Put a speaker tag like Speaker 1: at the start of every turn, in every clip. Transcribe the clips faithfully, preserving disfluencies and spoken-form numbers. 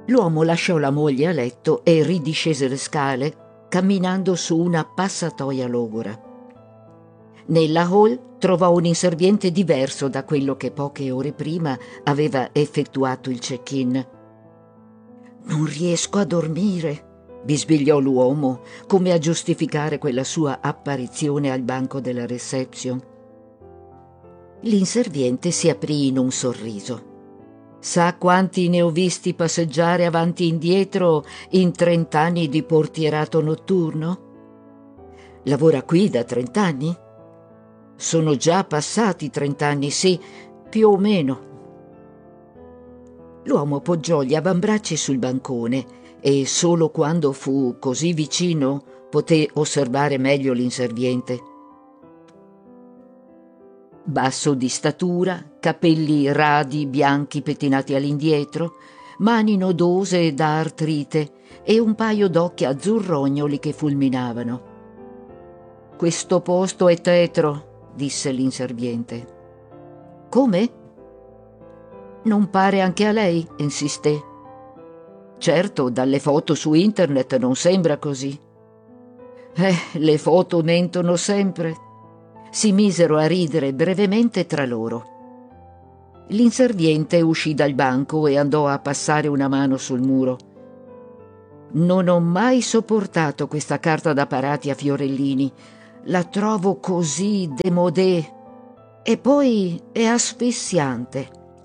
Speaker 1: L'uomo lasciò la moglie a letto e ridiscese le scale, camminando su una passatoia logora. Nella hall trovò un inserviente diverso da quello che poche ore prima aveva effettuato il check-in. «Non riesco a dormire», bisbigliò l'uomo, come a giustificare quella sua apparizione al banco della reception. L'inserviente si aprì in un sorriso. «Sa quanti ne ho visti passeggiare avanti e indietro in trent'anni di portierato notturno?» «Lavora qui da trent'anni?» «Sono già passati trent'anni, sì, più o meno». L'uomo poggiò gli avambracci sul bancone e solo quando fu così vicino poté osservare meglio l'inserviente. Basso di statura, capelli radi bianchi pettinati all'indietro, mani nodose da artrite e un paio d'occhi azzurrognoli che fulminavano. «Questo posto è tetro», disse l'inserviente. «Come?» «Non pare anche a lei?» insisté. «Certo, dalle foto su internet non sembra così». «Eh, le foto mentono sempre». Si misero a ridere brevemente tra loro. L'inserviente uscì dal banco e andò a passare una mano sul muro. «Non ho mai sopportato questa carta da parati a fiorellini. La trovo così démodé. E poi è asfissiante».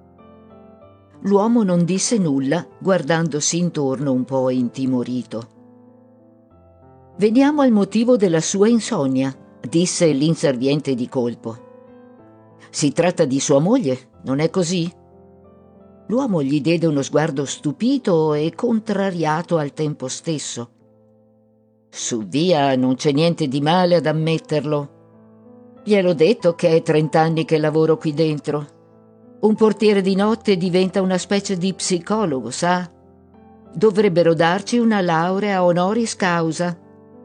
Speaker 1: L'uomo non disse nulla, guardandosi intorno un po' intimorito. «Veniamo al motivo della sua insonnia», disse l'inserviente di colpo. «Si tratta di sua moglie, non è così?» L'uomo gli diede uno sguardo stupito e contrariato al tempo stesso. «Su via, non c'è niente di male ad ammetterlo. Gliel'ho detto che è trent'anni che lavoro qui dentro. Un portiere di notte diventa una specie di psicologo, sa? Dovrebbero darci una laurea honoris causa».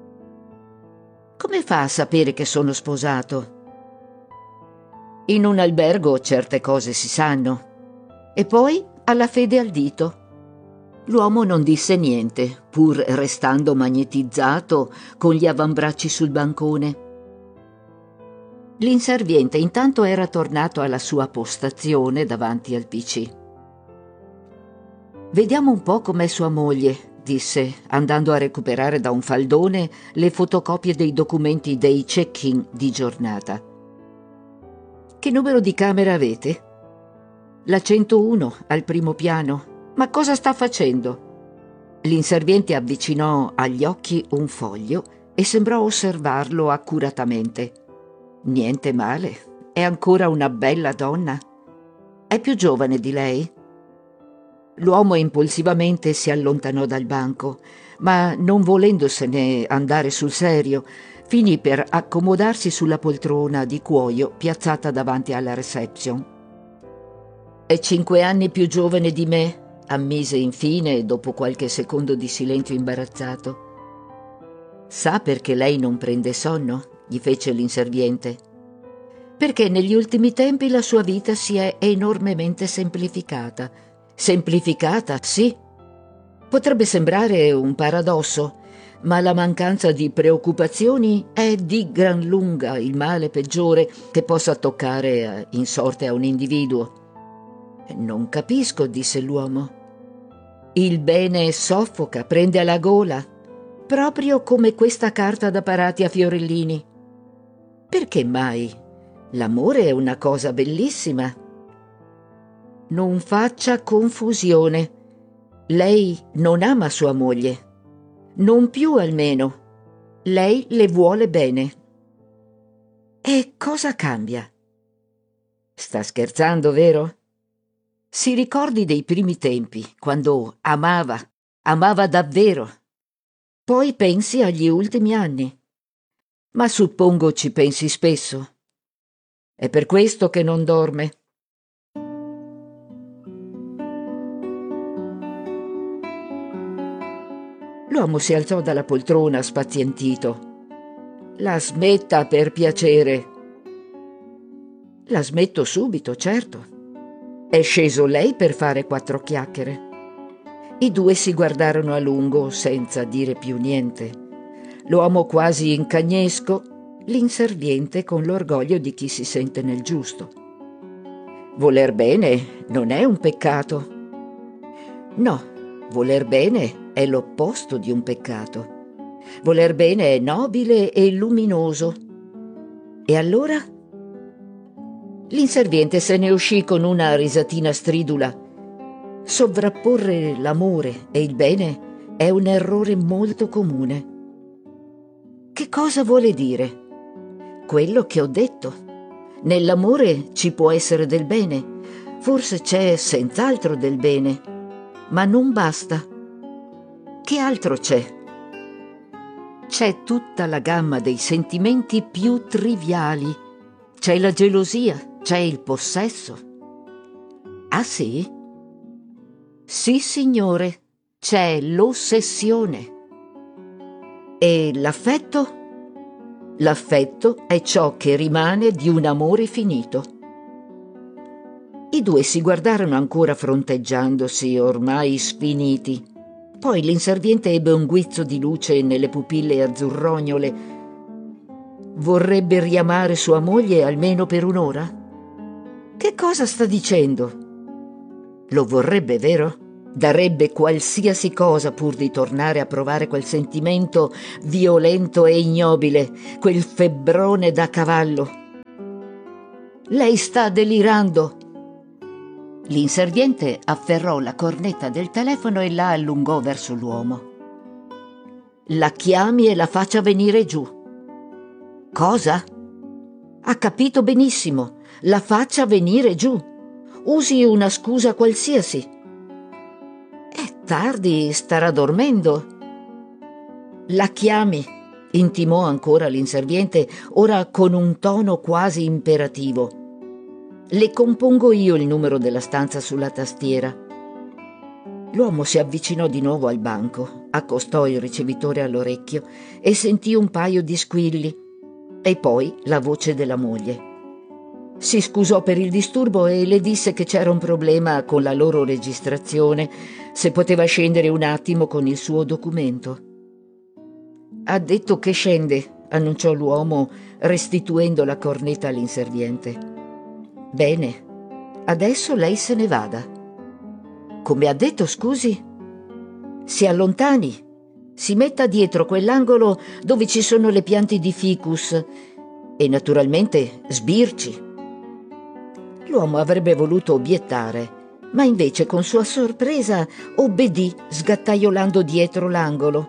Speaker 1: «Come fa a sapere che sono sposato?» «In un albergo certe cose si sanno. E poi ha la fede al dito». L'uomo non disse niente, pur restando magnetizzato con gli avambracci sul bancone. L'inserviente intanto era tornato alla sua postazione davanti al P C. «Vediamo un po' com'è sua moglie», disse, andando a recuperare da un faldone le fotocopie dei documenti dei check-in di giornata. «Che numero di camera avete?» «La centouno, al primo piano. Ma cosa sta facendo?» L'inserviente avvicinò agli occhi un foglio e sembrò osservarlo accuratamente. «Niente male, è ancora una bella donna. È più giovane di lei?» L'uomo impulsivamente si allontanò dal banco, ma non volendosene andare sul serio, finì per accomodarsi sulla poltrona di cuoio piazzata davanti alla reception. «È cinque anni più giovane di me», ammise infine dopo qualche secondo di silenzio imbarazzato. «Sa perché lei non prende sonno?» gli fece l'inserviente. «Perché negli ultimi tempi la sua vita si è enormemente semplificata». «Semplificata, sì. Potrebbe sembrare un paradosso, ma la mancanza di preoccupazioni è di gran lunga il male peggiore che possa toccare in sorte a un individuo». «Non capisco», disse l'uomo. «Il bene soffoca, prende alla gola, proprio come questa carta da parati a fiorellini. Perché mai? L'amore è una cosa bellissima». «Non faccia confusione. Lei non ama sua moglie. Non più almeno. Lei le vuole bene». «E cosa cambia?» «Sta scherzando, vero? Si ricordi dei primi tempi, quando amava, amava davvero. Poi pensi agli ultimi anni. Ma suppongo ci pensi spesso. È per questo che non dorme». L'uomo si alzò dalla poltrona spazientito. «La smetta, per piacere». «La smetto subito, certo. È sceso lei per fare quattro chiacchiere». I due si guardarono a lungo senza dire più niente. L'uomo quasi in cagnesco, l'inserviente con l'orgoglio di chi si sente nel giusto. Voler bene non è un peccato. No, voler bene è l'opposto di un peccato. Voler bene è nobile e luminoso. E allora? L'inserviente se ne uscì con una risatina stridula. Sovrapporre l'amore e il bene è un errore molto comune. Che cosa vuole dire? Quello che ho detto. Nell'amore ci può essere del bene, forse c'è senz'altro del bene, ma non basta. Che altro c'è? C'è tutta la gamma dei sentimenti più triviali. C'è la gelosia, c'è il possesso. Ah sì? Sì, signore, c'è l'ossessione. E l'affetto? L'affetto è ciò che rimane di un amore finito. I due si guardarono ancora fronteggiandosi, ormai sfiniti. Poi l'inserviente ebbe un guizzo di luce nelle pupille azzurrognole. Vorrebbe riamare sua moglie almeno per un'ora? Che cosa sta dicendo? Lo vorrebbe, vero? Darebbe qualsiasi cosa pur di tornare a provare quel sentimento violento e ignobile, quel febbrone da cavallo. Lei sta delirando. L'inserviente afferrò la cornetta del telefono e la allungò verso l'uomo. La chiami e la faccia venire giù. Cosa? Ha capito benissimo. La faccia venire giù. Usi una scusa qualsiasi. È tardi, starà dormendo. La chiami, intimò ancora l'inserviente, ora con un tono quasi imperativo. Le compongo io il numero della stanza sulla tastiera. L'uomo si avvicinò di nuovo al banco, accostò il ricevitore all'orecchio e sentì un paio di squilli e poi la voce della moglie. Si scusò per il disturbo e le disse che c'era un problema con la loro registrazione, se poteva scendere un attimo con il suo documento. Ha detto che scende, annunciò l'uomo, restituendo la cornetta all'inserviente. Bene, adesso lei se ne vada. Come ha detto, scusi? Si allontani, si metta dietro quell'angolo dove ci sono le piante di ficus e naturalmente sbirci. L'uomo avrebbe voluto obiettare, ma invece con sua sorpresa obbedì, sgattaiolando dietro l'angolo.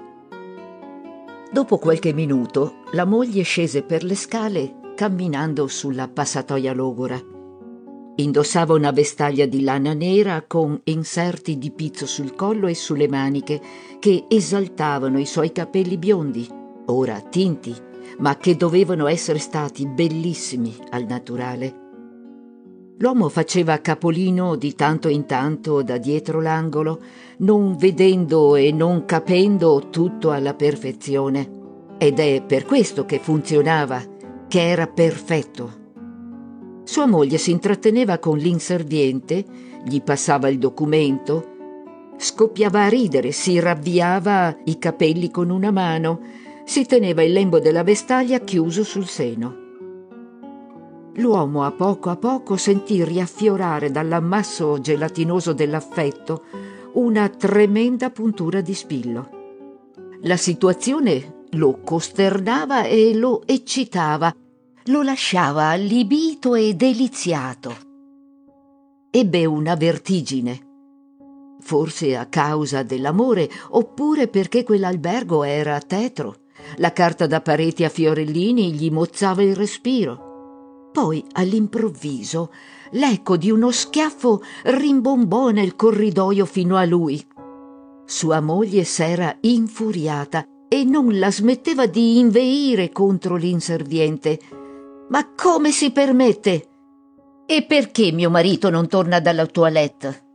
Speaker 1: Dopo qualche minuto la moglie scese per le scale camminando sulla passatoia logora. Indossava una vestaglia di lana nera con inserti di pizzo sul collo e sulle maniche che esaltavano i suoi capelli biondi, ora tinti, ma che dovevano essere stati bellissimi al naturale. L'uomo faceva capolino di tanto in tanto da dietro l'angolo, non vedendo e non capendo tutto alla perfezione. Ed è per questo che funzionava, che era perfetto. Sua moglie si intratteneva con l'inserviente, gli passava il documento, scoppiava a ridere, si ravviava i capelli con una mano, si teneva il lembo della vestaglia chiuso sul seno. L'uomo a poco a poco sentì riaffiorare dall'ammasso gelatinoso dell'affetto una tremenda puntura di spillo. La situazione lo costernava e lo eccitava, lo lasciava allibito e deliziato. Ebbe una vertigine, forse a causa dell'amore oppure perché quell'albergo era tetro. La carta da pareti a fiorellini gli mozzava il respiro. Poi, all'improvviso, l'eco di uno schiaffo rimbombò nel corridoio fino a lui. Sua moglie s'era infuriata e non la smetteva di inveire contro l'inserviente. «Ma come si permette? E perché mio marito non torna dalla toilette?»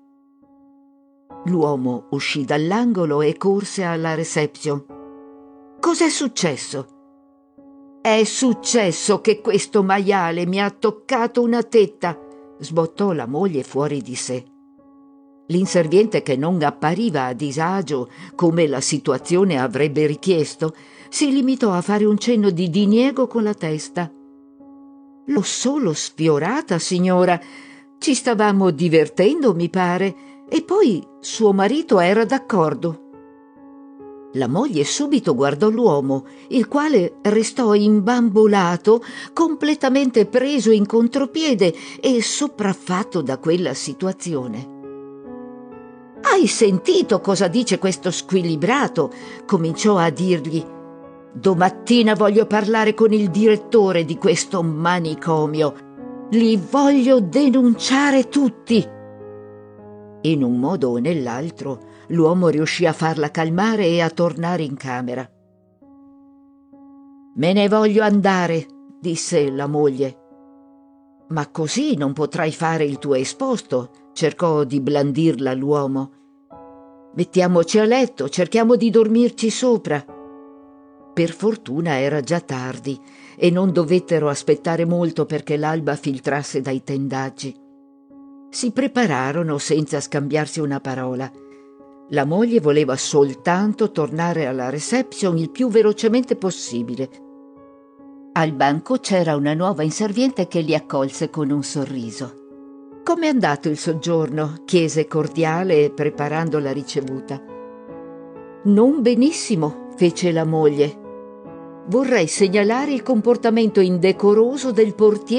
Speaker 1: L'uomo uscì dall'angolo e corse alla reception. «Cos'è successo?» «È successo che questo maiale mi ha toccato una tetta», sbottò la moglie fuori di sé. L'inserviente, che non appariva a disagio come la situazione avrebbe richiesto, si limitò a fare un cenno di diniego con la testa. «L'ho solo sfiorata, signora. Ci stavamo divertendo, mi pare, e poi suo marito era d'accordo». La moglie subito guardò l'uomo, il quale restò imbambolato, completamente preso in contropiede e sopraffatto da quella situazione. «Hai sentito cosa dice questo squilibrato?» cominciò a dirgli. «Domattina voglio parlare con il direttore di questo manicomio. Li voglio denunciare tutti». In un modo o nell'altro l'uomo riuscì a farla calmare e a tornare in camera. «Me ne voglio andare», disse la moglie. «Ma così non potrai fare il tuo esposto», cercò di blandirla l'uomo. «Mettiamoci a letto, cerchiamo di dormirci sopra». Per fortuna era già tardi e non dovettero aspettare molto perché l'alba filtrasse dai tendaggi. Si prepararono senza scambiarsi una parola. La moglie voleva soltanto tornare alla reception il più velocemente possibile. Al banco c'era una nuova inserviente che li accolse con un sorriso. «Com'è andato il soggiorno?» chiese cordiale, preparando la ricevuta. «Non benissimo», fece la moglie. «Vorrei segnalare il comportamento indecoroso del portiere